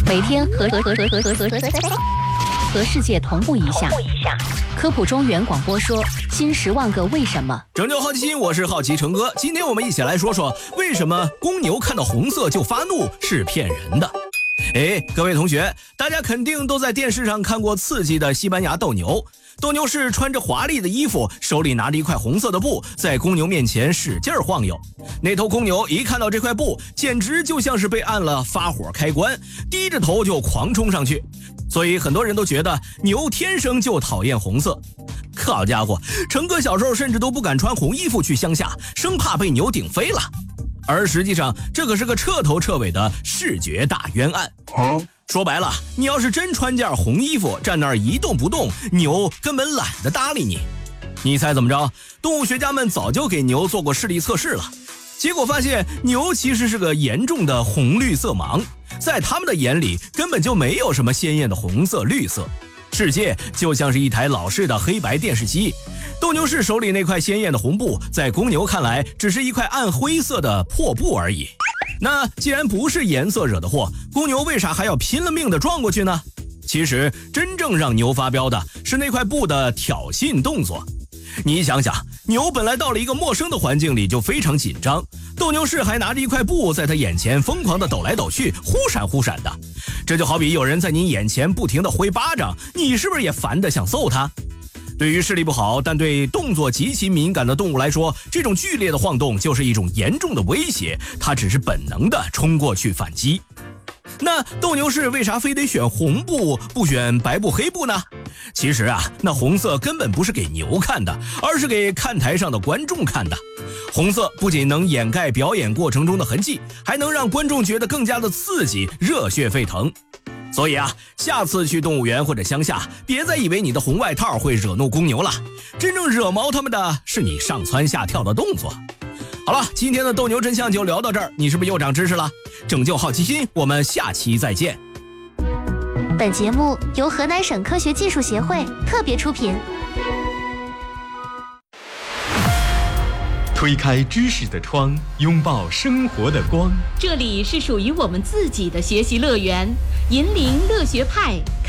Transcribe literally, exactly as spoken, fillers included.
每天和和和和和和和和和世界同步一下。科普中原广播说新十万个为什么， 拯救好奇心，我是好奇成哥。今天我们一起来说说为什么公牛看到红色就发怒是骗人的。哎，各位同学，大家肯定都在电视上看过刺激的西班牙斗牛。斗牛士穿着华丽的衣服，手里拿着一块红色的布，在公牛面前使劲晃悠。那头公牛一看到这块布，简直就像是被按了发火开关，低着头就狂冲上去。所以很多人都觉得牛天生就讨厌红色。好家伙，成哥小时候甚至都不敢穿红衣服去乡下，生怕被牛顶飞了。而实际上，这可是个彻头彻尾的视觉大冤案。说白了，你要是真穿件红衣服站那儿一动不动，牛根本懒得搭理你。你猜怎么着？动物学家们早就给牛做过视力测试了，结果发现牛其实是个严重的红绿色盲，在他们的眼里根本就没有什么鲜艳的红色绿色，世界就像是一台老式的黑白电视机。斗牛士手里那块鲜艳的红布，在公牛看来只是一块暗灰色的破布而已。那既然不是颜色惹的祸，公牛为啥还要拼了命地撞过去呢？其实真正让牛发飙的是那块布的挑衅动作。你想想，牛本来到了一个陌生的环境里就非常紧张，斗牛士还拿着一块布在他眼前疯狂地抖来抖去，忽闪忽闪的。这就好比有人在你眼前不停地挥巴掌，你是不是也烦得想揍他？对于视力不好但对动作极其敏感的动物来说，这种剧烈的晃动就是一种严重的威胁，它只是本能地冲过去反击。那斗牛士为啥非得选红布不选白布黑布呢？其实啊，那红色根本不是给牛看的，而是给看台上的观众看的。红色不仅能掩盖表演过程中的痕迹，还能让观众觉得更加的刺激，热血沸腾。所以啊，下次去动物园或者乡下，别再以为你的红外套会惹怒公牛了，真正惹毛他们的是你上蹿下跳的动作。好了，今天的斗牛真相就聊到这儿，你是不是又长知识了？拯救好奇心，我们下期再见。 本节目由河南省科学技术协会特别出品。 推开知识的窗，拥抱生活的光。 这里是属于我们自己的学习乐园，引领乐学派